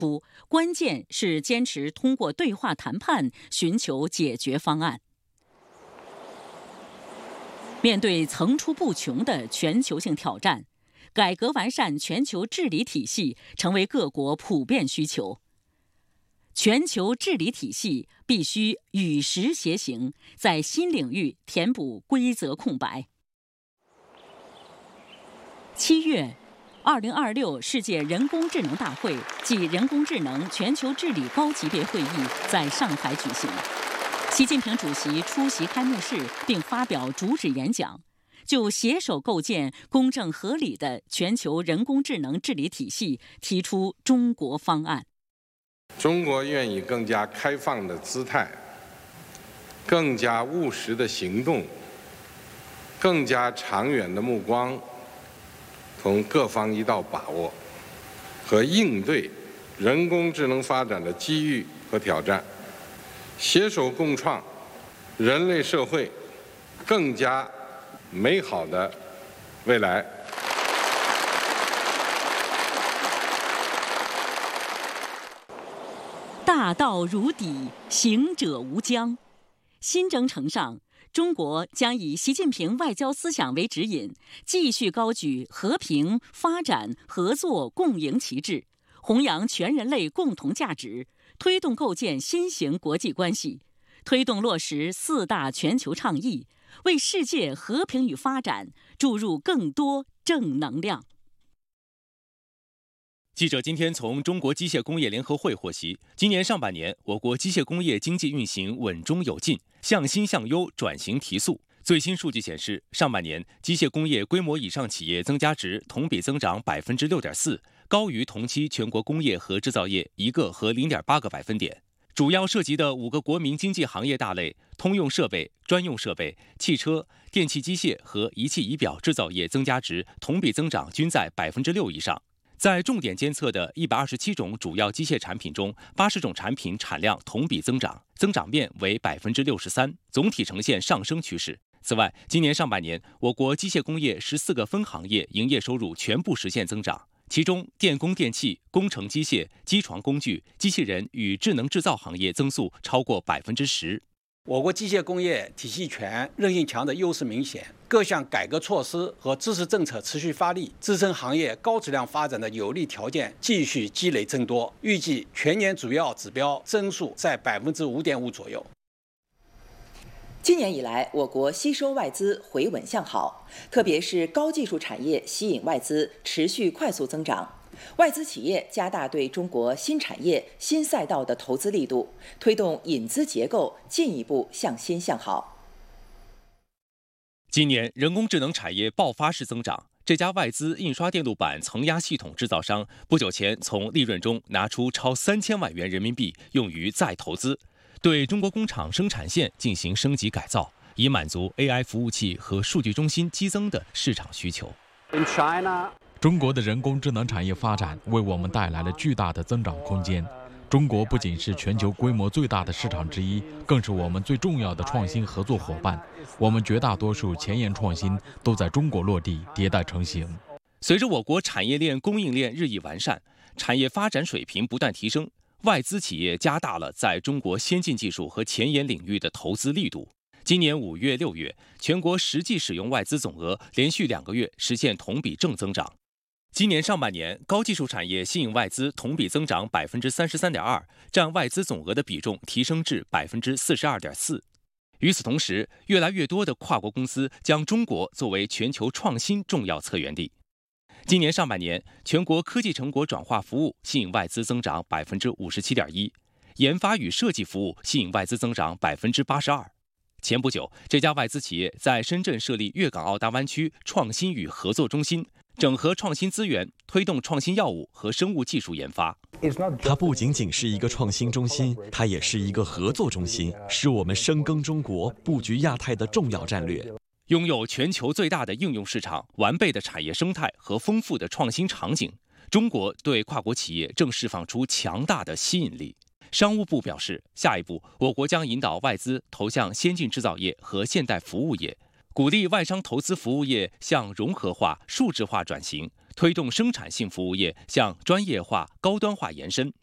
不，关键是坚持通过对话谈判寻求解决方案。面对层出不穷的全球性挑战，改革完善全球治理体系成为各国普遍需求。全球治理体系必须与时偕行，在新领域填补规则空白。7月，2026世界人工智能大会暨人工智能全球治理高级别会议在上海举行。习近平主席出席开幕式并发表主旨演讲，就携手构建公正合理的全球人工智能治理体系提出中国方案。 中国愿以更加开放的姿态、更加务实的行动、更加长远的目光，同各方一道把握和应对人工智能发展的机遇和挑战，携手共创人类社会更加美好的未来。 大道如砥，行者无疆。新征程上，中国将以习近平外交思想为指引，继续高举和平、发展、合作、共赢旗帜，弘扬全人类共同价值，推动构建新型国际关系，推动落实4大全球倡议，为世界和平与发展注入更多正能量。 记者今天从中国机械工业联合会获悉，今年上半年，我国机械工业经济运行稳中有进，向新向优，转型提速。最新数据显示，上半年机械工业规模以上企业增加值同比增长6.4%，高于同期全国工业和制造业1个和0.8个百分点。主要涉及的5个国民经济行业大类，通用设备、专用设备、汽车、电气机械和仪器仪表制造业增加值同比增长均在6%以上。在重点监测的127种主要机械产品中，80种产品产量同比增长，增长面为63%，总体呈现上升趋势。此外，今年上半年，我国机械工业14个分行业营业收入全部实现增长，其中电工电气、工程机械、机床工具、机器人与智能制造行业增速超过10%。 我国机械工业体系全、韧性强的优势明显，各项改革措施和支持政策持续发力，支撑行业高质量发展的有利条件继续积累增多。预计全年主要指标增速在5.5%左右。 今年以来，我国吸收外资回稳向好，特别是高技术产业吸引外资持续快速增长。外资企业加大对中国新产业、新赛道的投资力度，推动引资结构进一步向新向好。 今年人工智能产业爆发式增长，这家外资印刷电路板层压系统制造商不久前从利润中拿出超3000万元人民币用于再投资，对中国工厂生产线进行升级改造，以满足 AI 服务器和数据中心激增的市场需求。 中国的人工智能产业发展为我们带来了巨大的增长空间。中国不仅是全球规模最大的市场之一，更是我们最重要的创新合作伙伴。我们绝大多数前沿创新都在中国落地迭代成型。 随着我国产业链供应链日益完善，产业发展水平不断提升，外资企业加大了在中国先进技术和前沿领域的投资力度。今年5月、6月，全国实际使用外资总额连续2个月实现同比正增长。今年上半年，高技术产业吸引外资同比增长33.2%，占外资总额的比重提升至42.4%。与此同时，越来越多的跨国公司将中国作为全球创新重要策源地。今年上半年，全国科技成果转化服务吸引外资增长57.1%，研发与设计服务吸引外资增长82%。前不久，这家外资企业在深圳设立粤港澳大湾区创新与合作中心，整合创新资源，推动创新药物和生物技术研发。 它不仅仅是一个创新中心，它也是一个合作中心，是我们深耕中国、布局亚太的重要战略。 拥有全球最大的应用市场、完备的产业生态和丰富的创新场景，中国对跨国企业正释放出强大的吸引力。商务部表示，下一步我国将引导外资投向先进制造业和现代服务业，鼓励外商投资服务业向融合化、数字化转型，推动生产性服务业向专业化、高端化延伸。